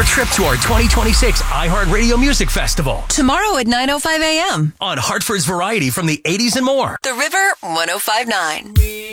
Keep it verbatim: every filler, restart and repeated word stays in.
trip to our twenty twenty-six iHeartRadio Music Festival. Tomorrow at nine oh five a.m. on Hartford's Variety from the eighties and more. The River one oh five point nine.